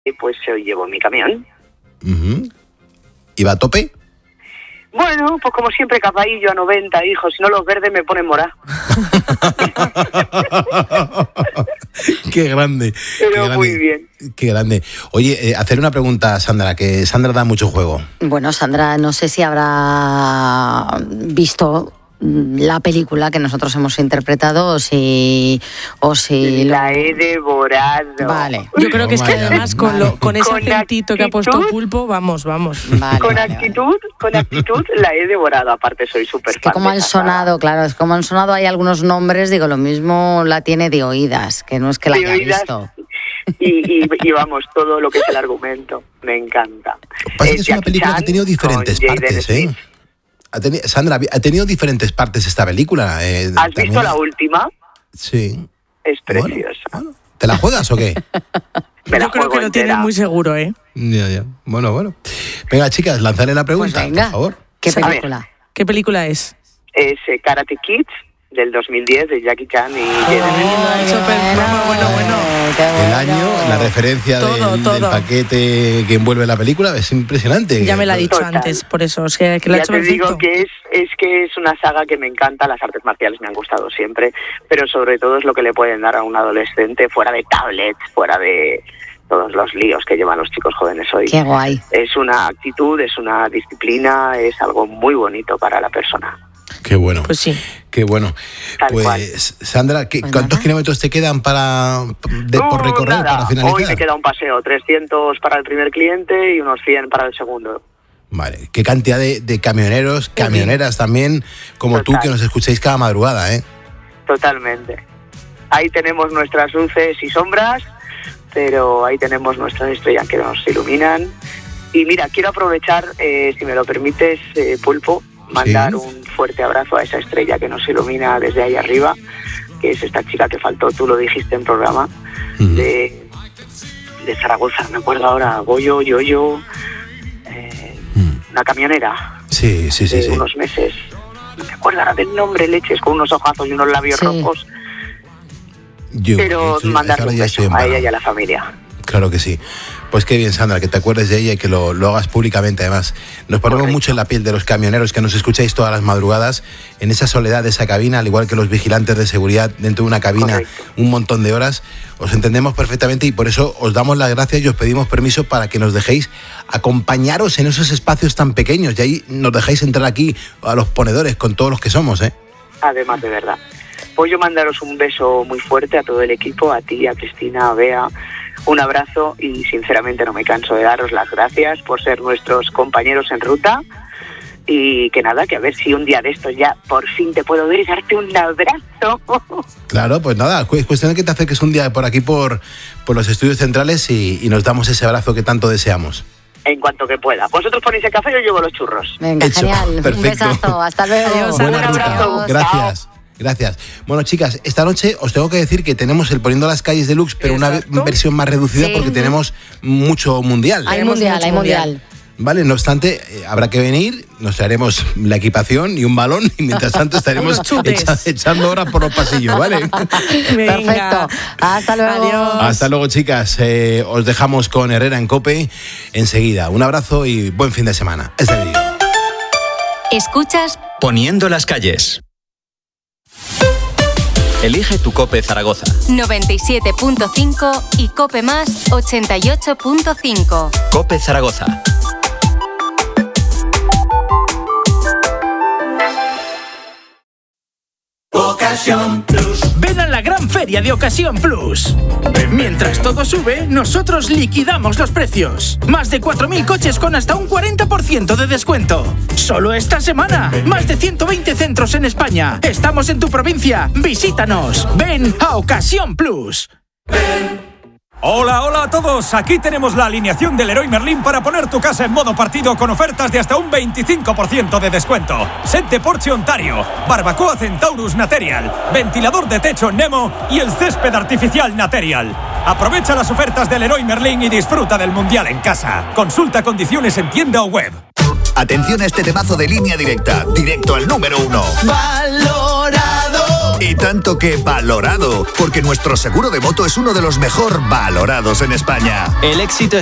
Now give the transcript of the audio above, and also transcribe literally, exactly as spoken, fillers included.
pues hoy llevo mi camión. Uh-huh. ¿Y va a tope? Bueno, pues como siempre, capaillo a noventa, hijo. Si no, los verdes me ponen morado. Qué grande. Pero qué grande, muy bien. Qué grande. Oye, eh, hacer una pregunta a Sandra, que Sandra da mucho juego. Bueno, Sandra, no sé si habrá visto la película que nosotros hemos interpretado o si... O si la lo... he devorado. Vale. Yo creo que es que Vale, además con, lo, con ese Con acentito que ha puesto actitud. Pulpo, vamos, vamos. Vale, Con vale, actitud, vale. con actitud la he devorado. Aparte soy súper Es que fan como de han esa saga. sonado, claro, es como han sonado hay algunos nombres, digo, lo mismo la tiene de oídas, que no es que la De haya oídas. visto. Y, y, y vamos, todo lo que es el argumento. Me encanta. Pasa Eh, que es una Jackie película que Chan ha tenido diferentes con Jaden partes, Smith. ¿eh? Ha teni- Sandra, ha tenido diferentes partes esta película. Eh, ¿Has también- visto la última? Sí. Es Bueno, preciosa. bueno. ¿Te la juegas o qué? Me la Yo creo juego que lo entera. tienes muy seguro, ¿eh? Ya, ya. Bueno, bueno. Venga, chicas, lanzaré la Pues pregunta, venga, por favor. ¿qué A ver. película? ¿Qué película es? Es eh, Karate Kids del dos mil diez de Jackie Chan y Jaden Smith. Ay, súper broma, bueno, bueno. qué El bueno. año, la referencia Todo, del, todo. del paquete que envuelve la película es impresionante. Ya me la ha dicho Total. antes, por eso. Es que, que lo ha Ya hecho te perfecto. digo que es, es que es una saga que me encanta, las artes marciales me han gustado siempre, pero sobre todo es lo que le pueden dar a un adolescente fuera de tablets, fuera de todos los líos que llevan los chicos jóvenes hoy. Qué guay. Es una actitud, es una disciplina, es algo muy bonito para la persona. Qué bueno. Pues sí. Qué bueno. Tal pues, cual. Sandra, ¿qué, Pues ¿cuántos nada. kilómetros te quedan para de, por Uh, recorrer, nada, para finalizar? hoy me queda un paseo, trescientos para el primer cliente y unos cien para el segundo. Vale. Qué cantidad de, de camioneros, camioneras también, como Total. tú, que nos escucháis cada madrugada, ¿eh? Totalmente. Ahí tenemos nuestras luces y sombras, pero ahí tenemos nuestras estrellas que nos iluminan. Y mira, quiero aprovechar, eh, si me lo permites, eh, Pulpo, mandar Sí. un fuerte abrazo a esa estrella que nos ilumina desde ahí arriba, que es esta chica que faltó, tú lo dijiste en programa, Mm. de, de Zaragoza, me acuerdo ahora, Goyo, Yoyo, eh, Mm. una camionera Sí, sí, sí. de sí. unos meses, no me acuerdo ahora del nombre, leches, con unos ojazos y unos labios Sí. rojos, Yo, pero estoy- mandarle ahora un ya beso estoy en a ella paro. y a la familia. Claro que sí. Pues qué bien, Sandra, que te acuerdes de ella y que lo, lo hagas públicamente, además. Nos ponemos Correcto. mucho en la piel de los camioneros que nos escucháis todas las madrugadas, en esa soledad de esa cabina, al igual que los vigilantes de seguridad dentro de una cabina, Correcto. un montón de horas. Os entendemos perfectamente y por eso os damos las gracias y os pedimos permiso para que nos dejéis acompañaros en esos espacios tan pequeños. Y ahí nos dejáis entrar aquí a los ponedores con todos los que somos, ¿eh? Además, de verdad. Pues yo mandaros un beso muy fuerte a todo el equipo, a ti, a Cristina, a Bea, un abrazo y sinceramente no me canso de daros las gracias por ser nuestros compañeros en ruta y que nada, que a ver si un día de estos ya por fin te puedo ver y darte un abrazo. Claro, pues nada, es cuestión de que te acerques un día por aquí, por, por los estudios centrales y, y nos damos ese abrazo que tanto deseamos. En cuanto que pueda. Vosotros ponéis el café y yo llevo los churros. Venga, Hecho. genial. Un Perfecto. besazo. Hasta luego. Adiós, Buena Un ruta. abrazo. Gracias. Gracias. Bueno, chicas, esta noche os tengo que decir que tenemos el Poniendo las Calles Deluxe, pero una ve- Exacto. versión más reducida Sí. porque tenemos mucho mundial. Hay Tenemos mundial, mucho hay mundial. Vale, no obstante, eh, habrá que venir, nos traeremos la equipación y un balón y mientras tanto estaremos Unos chutes. echa- echando horas por los pasillos, ¿vale? Venga. Perfecto. Hasta luego. Adiós. Hasta luego, chicas. Eh, os dejamos con Herrera en COPE enseguida. Un abrazo y buen fin de semana. Es de vídeo. Escuchas Poniendo las calles. Elige tu COPE Zaragoza. noventa y siete punto cinco y Cope Más ochenta y ocho punto cinco. COPE Zaragoza. Ven a la gran feria de Ocasión Plus. Mientras todo sube, nosotros liquidamos los precios. Más de cuatro mil coches con hasta un cuarenta por ciento de descuento. Solo esta semana. Más de ciento veinte centros en España. Estamos en tu provincia. Visítanos. Ven a Ocasión Plus. Hola, hola a todos. Aquí tenemos la alineación del Leroy Merlin para poner tu casa en modo partido con ofertas de hasta un veinticinco por ciento de descuento. Set de Porsche Ontario, barbacoa Centaurus Material, ventilador de techo Nemo y el césped artificial Material. Aprovecha las ofertas del Leroy Merlin y disfruta del Mundial en casa. Consulta condiciones en tienda o web. Atención a este temazo de Línea Directa, directo al número uno. Valorado. Y tanto que valorado, porque nuestro seguro de moto es uno de los mejor valorados en España. El éxito